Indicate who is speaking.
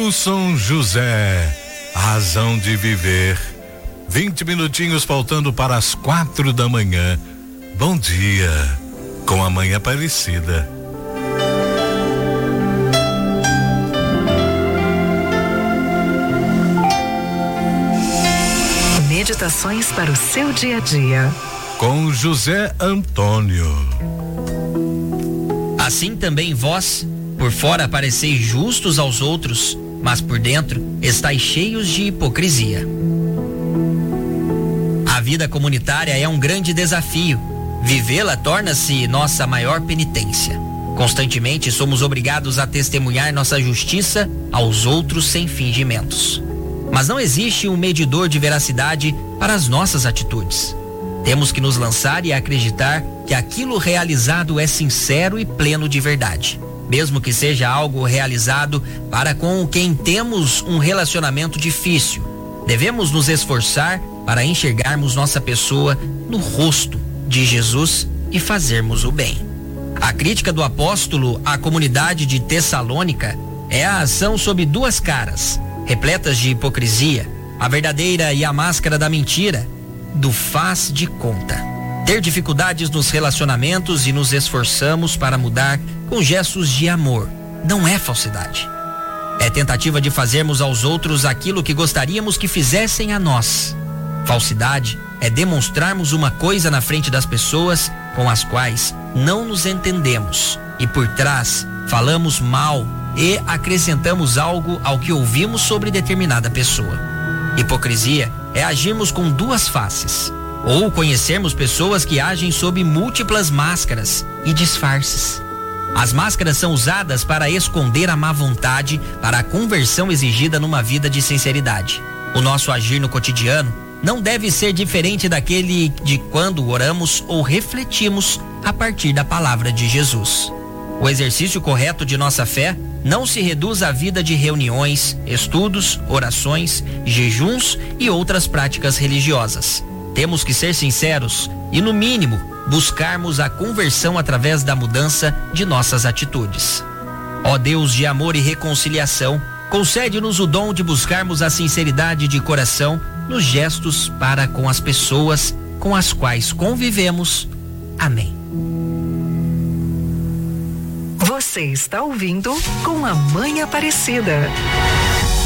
Speaker 1: Nilson José, a razão de viver. 20 minutinhos faltando para as 4 da manhã. Bom dia, com a Mãe Aparecida.
Speaker 2: Meditações para o seu dia a dia.
Speaker 1: Com José Antônio.
Speaker 3: Assim também vós, por fora pareceis justos aos outros, mas por dentro estáis cheios de hipocrisia. A vida comunitária é um grande desafio. Vivê-la torna-se nossa maior penitência. Constantemente somos obrigados a testemunhar nossa justiça aos outros sem fingimentos. Mas não existe um medidor de veracidade para as nossas atitudes. Temos que nos lançar e acreditar que aquilo realizado é sincero e pleno de verdade, mesmo que seja algo realizado para com quem temos um relacionamento difícil. Devemos nos esforçar para enxergarmos nossa pessoa no rosto de Jesus e fazermos o bem. A crítica do apóstolo à comunidade de Tessalônica é a ação sob duas caras, repletas de hipocrisia, a verdadeira e a máscara da mentira, do faz de conta. Ter dificuldades nos relacionamentos e nos esforçamos para mudar com gestos de amor não é falsidade. É tentativa de fazermos aos outros aquilo que gostaríamos que fizessem a nós. Falsidade é demonstrarmos uma coisa na frente das pessoas com as quais não nos entendemos e por trás falamos mal e acrescentamos algo ao que ouvimos sobre determinada pessoa. Hipocrisia é agirmos com duas faces, ou conhecermos pessoas que agem sob múltiplas máscaras e disfarces. As máscaras são usadas para esconder a má vontade para a conversão exigida numa vida de sinceridade. O nosso agir no cotidiano não deve ser diferente daquele de quando oramos ou refletimos a partir da palavra de Jesus. O exercício correto de nossa fé não se reduz à vida de reuniões, estudos, orações, jejuns e outras práticas religiosas. Temos que ser sinceros e, no mínimo, buscarmos a conversão através da mudança de nossas atitudes. Ó Deus de amor e reconciliação, concede-nos o dom de buscarmos a sinceridade de coração nos gestos para com as pessoas com as quais convivemos. Amém.
Speaker 2: Você está ouvindo Com a Mãe Aparecida.